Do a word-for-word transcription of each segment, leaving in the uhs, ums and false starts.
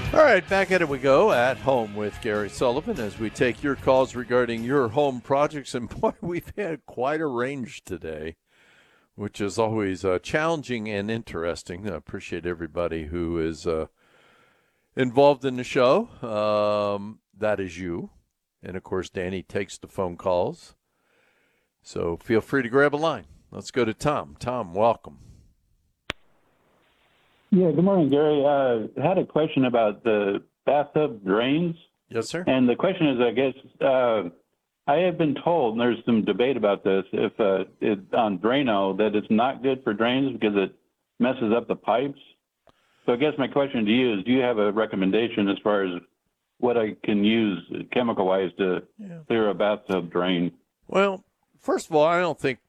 All right, back at it we go at home with Gary Sullivan as we take your calls regarding your home projects. And boy, we've had quite a range today, which is always uh, challenging and interesting. I appreciate everybody who is uh, involved in the show. Um, that is you. And of course, Danny takes the phone calls. So feel free to grab a line. Let's go to Tom. Tom, welcome. Yeah, good morning, Gary. Uh, I had a question about the bathtub drains. Yes, sir. And the question is, I guess, uh, I have been told, and there's some debate about this, if uh, it, on Drano, that it's not good for drains because it messes up the pipes. So I guess my question to you is, do you have a recommendation as far as what I can use chemical-wise to yeah. clear a bathtub drain? Well, first of all, I don't think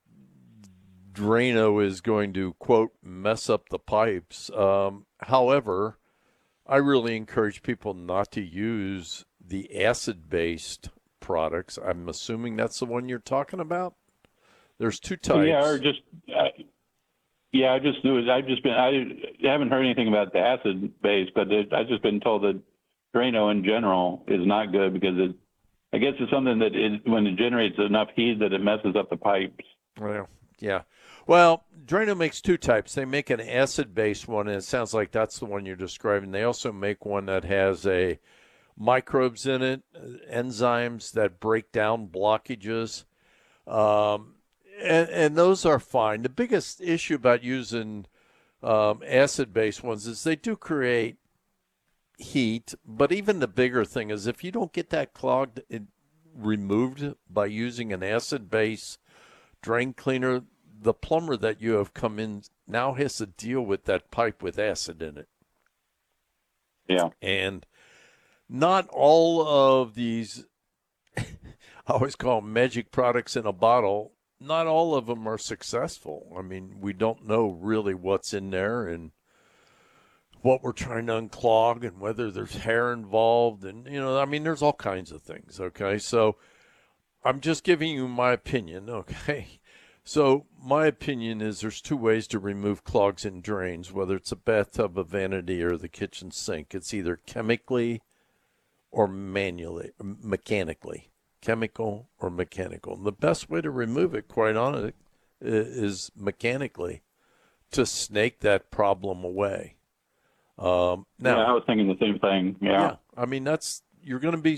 Drano is going to, quote, mess up the pipes. Um, however, I really encourage people not to use the acid-based products. I'm assuming that's the one you're talking about. There's two types. Yeah, or just uh, yeah, I just do it. I've just been I haven't heard anything about the acid base, but it, I've just been told that Drano in general is not good because it. I guess it's something that it, when it generates enough heat that it messes up the pipes. Well, yeah. Well, Drano makes two types. They make an acid-based one, and it sounds like that's the one you're describing. They also make one that has a microbes in it, enzymes that break down blockages, um, and, and those are fine. The biggest issue about using um, acid-based ones is they do create heat, but even the bigger thing is if you don't get that clogged it, removed by using an acid-based drain cleaner, the plumber that you have come in now has to deal with that pipe with acid in it. Yeah. And not all of these, I always call them magic products in a bottle, not all of them are successful. I mean, we don't know really what's in there and what we're trying to unclog and whether there's hair involved. And, you know, I mean, there's all kinds of things, okay? So I'm just giving you my opinion, okay? So my opinion is there's two ways to remove clogs in drains, whether it's a bathtub, a vanity, or the kitchen sink. It's either chemically or manually, mechanically, chemical or mechanical. And the best way to remove it, quite honestly, is mechanically to snake that problem away. Um, now, yeah, I was thinking the same thing. Yeah. yeah I mean, that's you're going to be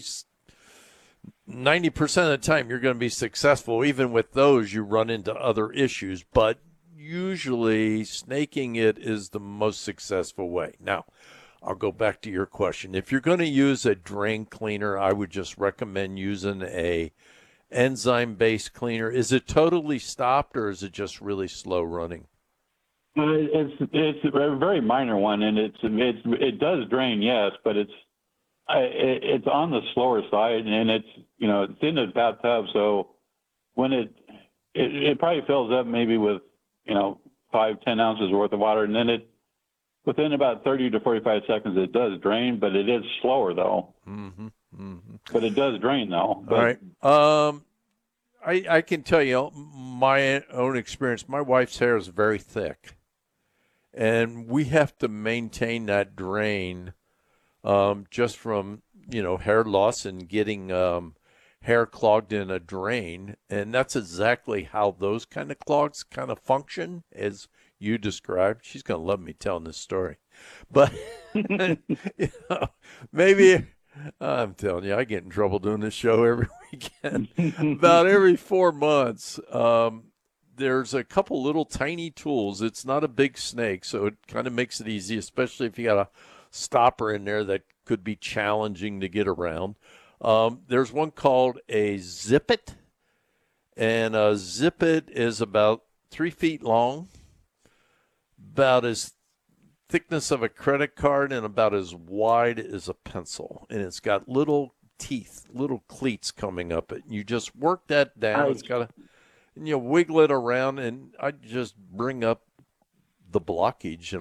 ninety percent of the time you're going to be successful. Even with those, you run into other issues, but usually snaking it is the most successful way. Now, I'll go back to your question. If you're going to use a drain cleaner, I would just recommend using a enzyme-based cleaner. Is it totally stopped or is it just really slow running? Uh, it's it's a very minor one, and it's it's it does drain, yes, but it's it, it's on the slower side, and it's you know it's in the bathtub, so when it, it it probably fills up maybe with you know five ten ounces worth of water, and then it within about thirty to forty-five seconds it does drain, but it is slower though. Mm-hmm. Mm-hmm. But it does drain though. But, all right. Um, I I can tell you my own experience. My wife's hair is very thick. And we have to maintain that drain um, just from, you know, hair loss and getting um, hair clogged in a drain. And that's exactly how those kind of clogs kind of function, as you described. She's going to love me telling this story. But, you know, maybe, I'm telling you, I get in trouble doing this show every weekend. About every four months, um, there's a couple little tiny tools. It's not a big snake, so it kind of makes it easy, especially if you got a stopper in there that could be challenging to get around. Um, there's one called a Zip-It, and a Zip-It is about three feet long, about as thickness of a credit card, and about as wide as a pencil. And it's got little teeth, little cleats coming up it. You just work that down. It's got a And you wiggle it around, and I just bring up the blockage, and